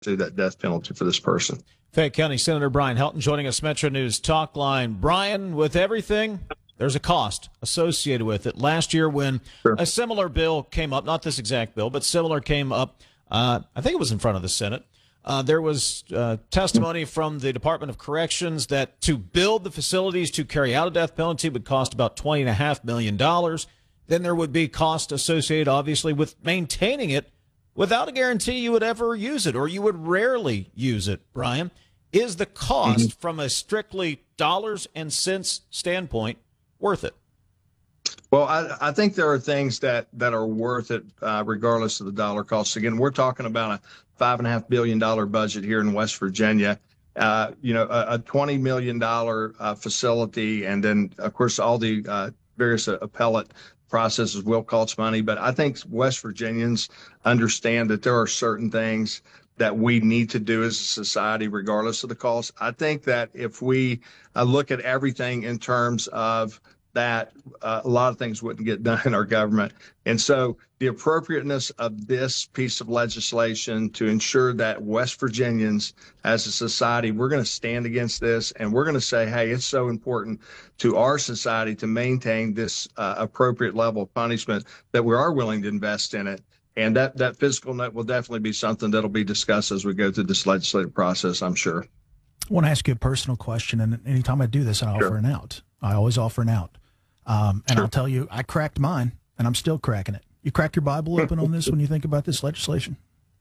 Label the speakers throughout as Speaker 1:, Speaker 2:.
Speaker 1: to that death penalty for this person.
Speaker 2: Fayette County Senator Brian Helton joining us, Metro News Talk Line. Brian, with everything, there's a cost associated with it. Last year when a similar bill came up, not this exact bill, but similar came up, I think it was in front of the Senate, there was testimony from the Department of Corrections that to build the facilities to carry out a death penalty would cost about $20.5 million. Then there would be cost associated, obviously, with maintaining it without a guarantee you would ever use it, or you would rarely use it. Brian, is the cost from a strictly dollars and cents standpoint worth it?
Speaker 1: Well, I think there are things that are worth it, regardless of the dollar cost. Again, we're talking about a $5.5 billion budget here in West Virginia, a $20 million facility, and then, of course, all the various appellate processes will cost money. But I think West Virginians understand that there are certain things that we need to do as a society, regardless of the cost. I think that if we look at everything in terms of that, a lot of things wouldn't get done in our government. And so the appropriateness of this piece of legislation to ensure that West Virginians as a society, we're going to stand against this, and we're going to say, hey, it's so important to our society to maintain this appropriate level of punishment that we are willing to invest in it. And that fiscal note will definitely be something that'll be discussed as we go through this legislative process, I'm sure.
Speaker 3: I want to ask you a personal question, and anytime I do this, I offer an out. I always offer an out. And I'll tell you, I cracked mine, and I'm still cracking it. You crack your Bible open on this when you think about this legislation?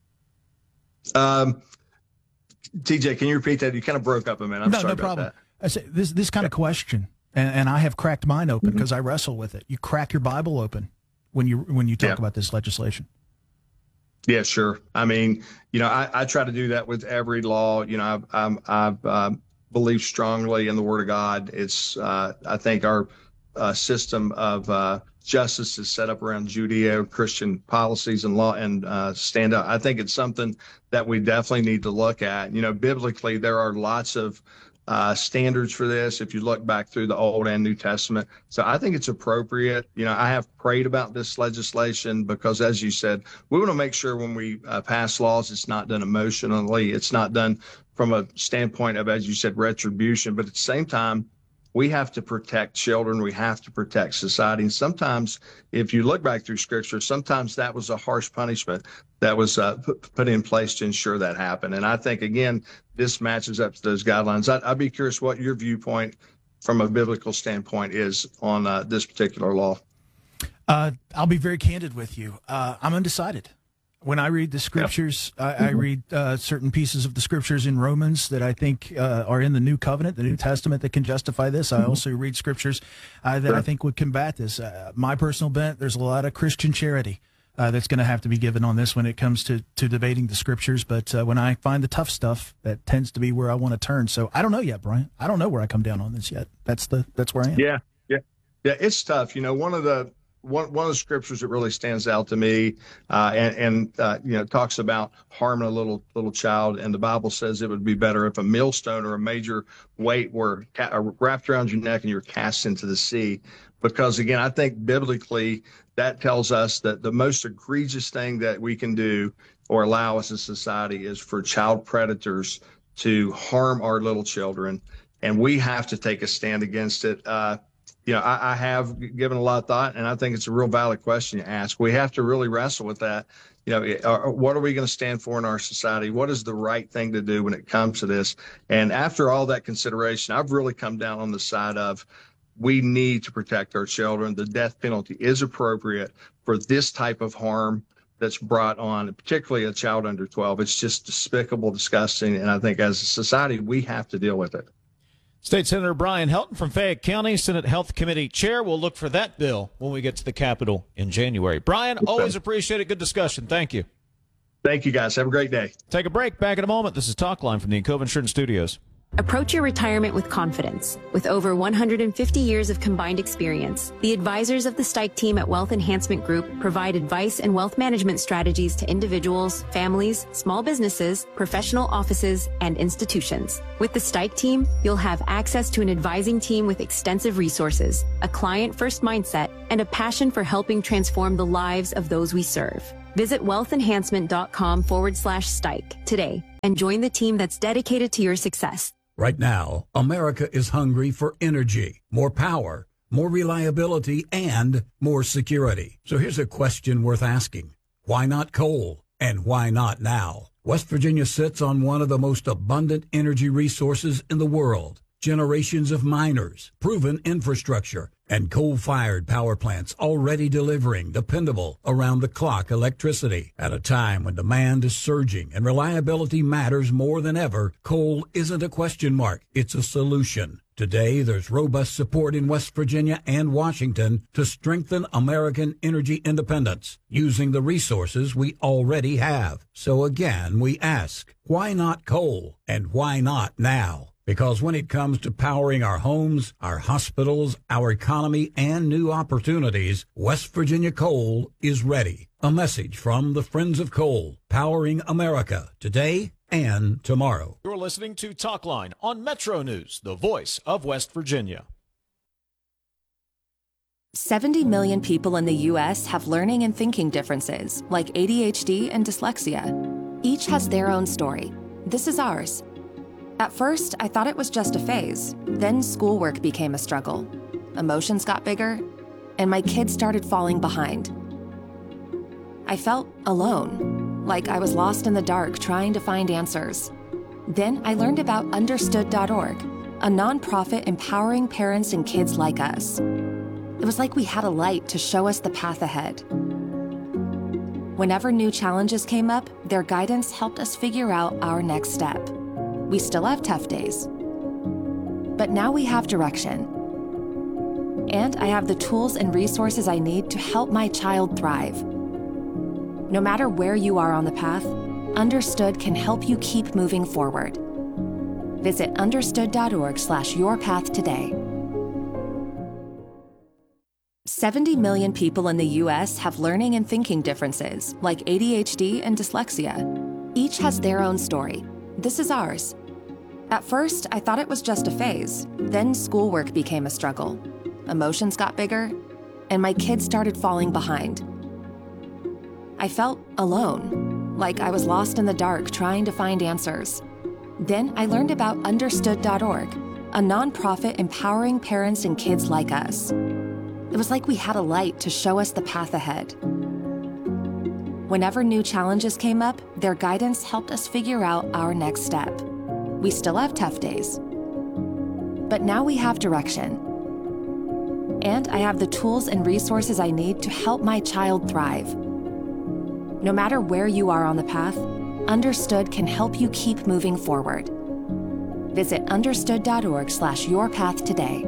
Speaker 1: TJ, can you repeat that? You kind of broke up a minute. I'm sorry about that.
Speaker 3: I say this kind of question, and I have cracked mine open because I wrestle with it. You crack your Bible open when you talk about this legislation.
Speaker 1: Yeah, sure. I mean, I try to do that with every law. I believe strongly in the Word of God. It's I think our system of justice is set up around Judeo-Christian policies and law and stand up. I think it's something that we definitely need to look at. Biblically, there are lots of standards for this if you look back through the Old and New Testament. So I think it's appropriate. I have prayed about this legislation because, as you said, we want to make sure when we pass laws, it's not done emotionally. It's not done from a standpoint of, as you said, retribution. But at the same time, we have to protect children. We have to protect society. And sometimes, if you look back through Scripture, sometimes that was a harsh punishment that was put in place to ensure that happened. And I think, again, this matches up to those guidelines. I'd be curious what your viewpoint from a biblical standpoint is on this particular law.
Speaker 3: I'll be very candid with you. I'm undecided. When I read the Scriptures, I read certain pieces of the Scriptures in Romans that I think are in the New Covenant, the New Testament, that can justify this. I also read Scriptures that I think would combat this. My personal bent, there's a lot of Christian charity that's going to have to be given on this when it comes to debating the Scriptures. But when I find the tough stuff, that tends to be where I want to turn. So I don't know yet, Brian. I don't know where I come down on this yet. That's where I am.
Speaker 1: Yeah. It's tough. One of the scriptures that really stands out to me, and talks about harming a little child, and the Bible says it would be better if a millstone or a major weight were wrapped around your neck and you're cast into the sea. Because again, I think biblically that tells us that the most egregious thing that we can do or allow as a society is for child predators to harm our little children, and we have to take a stand against it. I have given a lot of thought, and I think it's a real valid question you ask. We have to really wrestle with that. What are we going to stand for in our society? What is the right thing to do when it comes to this? And after all that consideration, I've really come down on the side of we need to protect our children. The death penalty is appropriate for this type of harm that's brought on, particularly a child under 12. It's just despicable, disgusting, and I think as a society, we have to deal with it.
Speaker 2: State Senator Brian Helton from Fayette County, Senate Health Committee Chair. We'll look for that bill when we get to the Capitol in January. Brian, always appreciate it. Good discussion. Thank you.
Speaker 1: Thank you, guys. Have a great day.
Speaker 2: Take a break. Back in a moment. This is Talk Line from the Encova Insurance Studios.
Speaker 4: Approach your retirement with confidence. With over 150 years of combined experience, the advisors of the Stike team at Wealth Enhancement Group provide advice and wealth management strategies to individuals, families, small businesses, professional offices, and institutions. With the Stike team, you'll have access to an advising team with extensive resources, a client-first mindset, and a passion for helping transform the lives of those we serve. Visit wealthenhancement.com/Stike today and join the team that's dedicated to your success.
Speaker 5: Right now, America is hungry for energy, more power, more reliability, and more security. So here's a question worth asking. Why not coal? And why not now? West Virginia sits on one of the most abundant energy resources in the world. Generations of miners, proven infrastructure, and coal-fired power plants already delivering dependable, around-the-clock electricity. At a time when demand is surging and reliability matters more than ever, coal isn't a question mark, it's a solution. Today, there's robust support in West Virginia and Washington to strengthen American energy independence using the resources we already have. So again, we ask, why not coal? And why not now? Because when it comes to powering our homes, our hospitals, our economy, and new opportunities, West Virginia Coal is ready. A message from the Friends of Coal, powering America today and tomorrow.
Speaker 2: You're listening to Talkline on Metro News, the voice of West Virginia.
Speaker 6: 70 million people in the U.S. have learning and thinking differences, like ADHD and dyslexia. Each has their own story. This is ours. At first, I thought it was just a phase. Then schoolwork became a struggle. Emotions got bigger, and my kids started falling behind. I felt alone, like I was lost in the dark trying to find answers. Then I learned about Understood.org, a nonprofit empowering parents and kids like us. It was like we had a light to show us the path ahead. Whenever new challenges came up, their guidance helped us figure out our next step. We still have tough days, but now we have direction. And I have the tools and resources I need to help my child thrive. No matter where you are on the path, Understood can help you keep moving forward. Visit understood.org/yourpath today. 70 million people in the U.S. have learning and thinking differences, like ADHD and dyslexia. Each has their own story. This is ours. At first, I thought it was just a phase. Then schoolwork became a struggle. Emotions got bigger, and my kids started falling behind. I felt alone, like I was lost in the dark trying to find answers. Then I learned about Understood.org, a nonprofit empowering parents and kids like us. It was like we had a light to show us the path ahead. Whenever new challenges came up, their guidance helped us figure out our next step. We still have tough days, but now we have direction. And I have the tools and resources I need to help my child thrive. No matter where you are on the path, Understood can help you keep moving forward. Visit understood.org/yourpath today.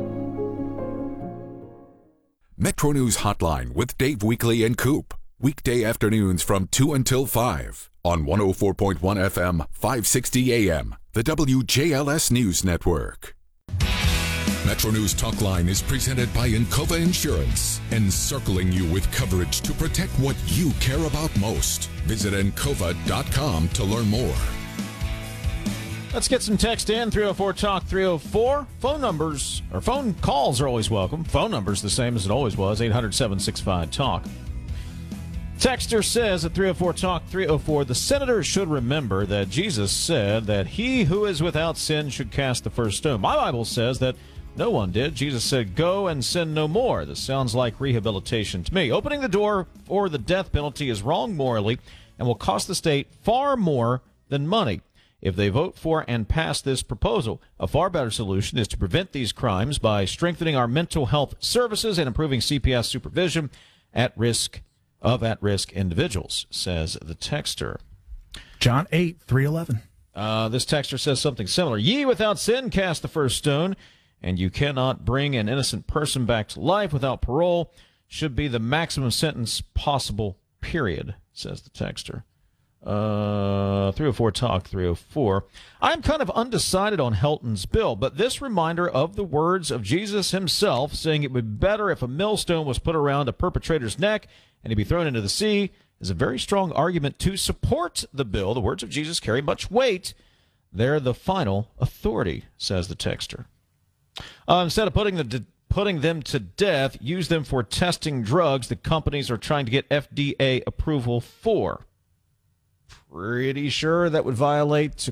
Speaker 7: Metro News Hotline with Dave Weekly and Coop. Weekday afternoons from 2 until 5 on 104.1 FM, 560 AM, the WJLS News Network. Metro News Talkline is presented by Encova Insurance, encircling you with coverage to protect what you care about most. Visit Encova.com to learn more.
Speaker 2: Let's get some text in, 304 Talk 304. Phone numbers, or phone calls are always welcome. Phone numbers the same as it always was, 800-765-TALK. Texter says at 304 Talk 304, the senators should remember that Jesus said that he who is without sin should cast the first stone. My Bible says that no one did. Jesus said, go and sin no more. This sounds like rehabilitation to me. Opening the door for the death penalty is wrong morally and will cost the state far more than money. If they vote for and pass this proposal, a far better solution is to prevent these crimes by strengthening our mental health services and improving CPS supervision at-risk individuals, says the texter.
Speaker 3: John 8:3-11.
Speaker 2: This texter says something similar. Ye without sin cast the first stone, and you cannot bring an innocent person back to life without parole. Should be the maximum sentence possible, period, says the texter. 304 Talk 304. I'm kind of undecided on Helton's bill, but this reminder of the words of Jesus himself saying it would be better if a millstone was put around a perpetrator's neck and he'd be thrown into the sea is a very strong argument to support the bill. The words of Jesus carry much weight. They're the final authority, says the texter. Instead of putting the putting them to death, use them for testing drugs that companies are trying to get FDA approval for. Pretty sure that would violate